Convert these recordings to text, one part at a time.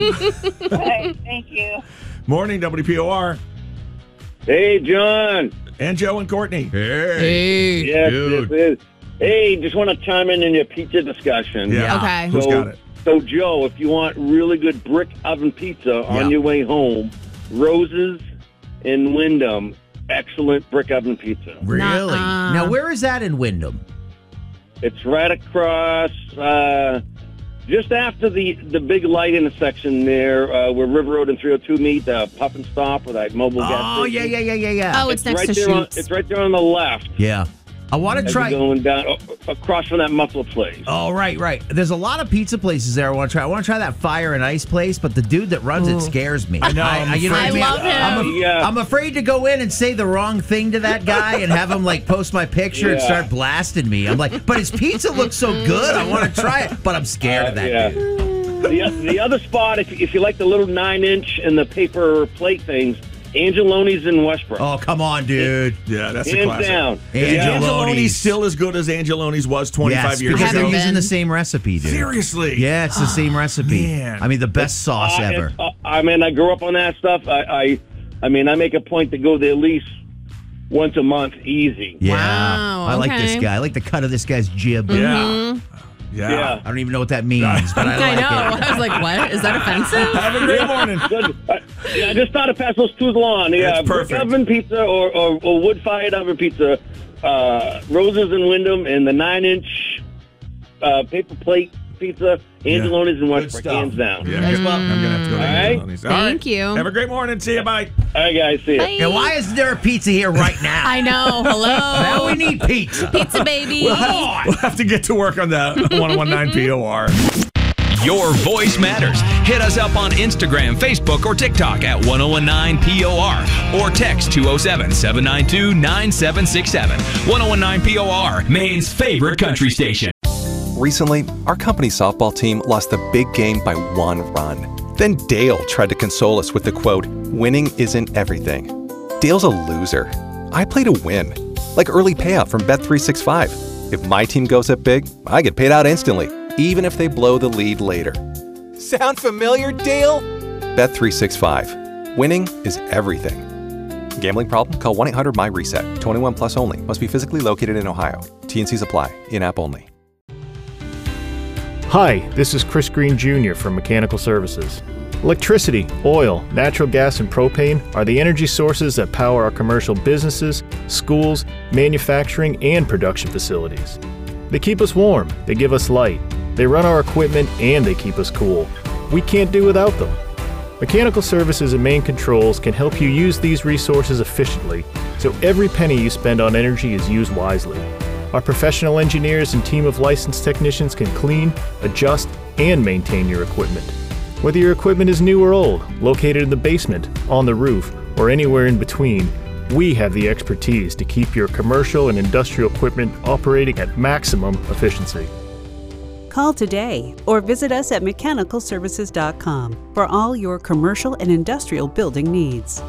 Right, thank you. Morning, WPOR. Hey, John. And Joe and Courtney. Hey. Yes, dude. this is. Hey, just want to chime in your pizza discussion. Yeah. Okay. Who's got it? So, Joe, if you want really good brick oven pizza on your way home, Rose's in Wyndham, excellent brick oven pizza. Really? Nuh-uh. Now, where is that in Wyndham? It's right across, just after the big light intersection there, where River Road and 302 meet, Puff and Stop with that mobile gas Oh, station. yeah. Oh, it's next right to there Shoots. It's right there on the left. Yeah. I want to As try. you're going down across from that muffler place. Oh, right. There's a lot of pizza places there I want to try. I want to try that Fire and Ice place, but the dude that runs it scares me. I know. you know what I I mean? love him. I'm afraid to go in and say the wrong thing to that guy and have him like post my picture and Yeah. start blasting me. I'm like, but his pizza looks so good. I want to try it, but I'm scared of that Yeah. dude. The other spot, if you like the little 9-inch and the paper plate things, Angeloni's in Westbrook. Oh, come on, dude. Yeah, that's a Hands classic. down. Is Angeloni's. Angeloni's still as good as Angeloni's was 25 years because ago? they're Haven't using been. the same recipe, dude. Seriously? Yeah, it's the same recipe. Man. I mean, the best sauce ever. I mean, I grew up on that stuff. I mean, I make a point to go there at least once a month, easy. Yeah. Wow, I like okay. this guy. I like the cut of this guy's jib. Yeah. Yeah. I don't even know what that means, but I like I know. it. I was like, what? Is that offensive? Have a great morning. Good. Yeah, I just thought to pass those two along. Yeah, That's perfect. brick oven pizza or wood-fired oven pizza, Rose's in Wyndham, and the 9-inch paper plate pizza, Angeloni's in Good Westbrook, stuff. hands down. Yeah, I'm going to have to go to All right. Angeloni's. Thank you. Have a great morning. See you. Bye. All right, guys, see ya. Bye. And why isn't there a pizza here right now? I know. Now Hello. we need pizza. Pizza baby. We'll have to get to work on that 1019 POR. Your voice matters. Hit us up on Instagram, Facebook, or TikTok at 1019POR or text 207-792-9767. 1019 POR, Maine's favorite country station. Recently, our company's softball team lost the big game by 1 run. Then Dale tried to console us with the quote, "Winning isn't everything." Dale's a loser. I play to win, like early payout from Bet365. If my team goes up big, I get paid out instantly, even if they blow the lead later. Sound familiar, Dale? Bet365. Winning is everything. Gambling problem? Call 1-800-MY-RESET. 21 plus only. Must be physically located in Ohio. T&Cs apply. In-app only. Hi, this is Chris Green Jr. from Mechanical Services. Electricity, oil, natural gas, and propane are the energy sources that power our commercial businesses, schools, manufacturing, and production facilities. They keep us warm, they give us light, they run our equipment, and they keep us cool. We can't do without them. Mechanical Services and Main Controls can help you use these resources efficiently, so every penny you spend on energy is used wisely. Our professional engineers and team of licensed technicians can clean, adjust, and maintain your equipment. Whether your equipment is new or old, located in the basement, on the roof, or anywhere in between, we have the expertise to keep your commercial and industrial equipment operating at maximum efficiency. Call today or visit us at mechanicalservices.com for all your commercial and industrial building needs.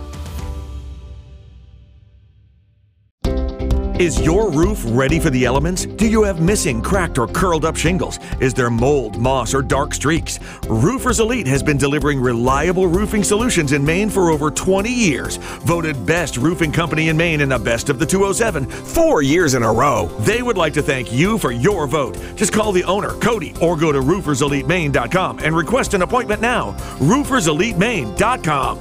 Is your roof ready for the elements? Do you have missing, cracked, or curled up shingles? Is there mold, moss, or dark streaks? Roofers Elite has been delivering reliable roofing solutions in Maine for over 20 years. Voted best roofing company in Maine in the Best of the 207 4 years in a row. They would like to thank you for your vote. Just call the owner, Cody, or go to rooferselitemaine.com and request an appointment now. rooferselitemaine.com.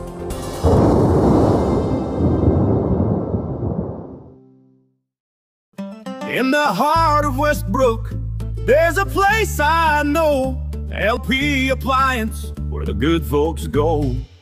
In the heart of Westbrook, there's a place I know, LP Appliance, where the good folks go.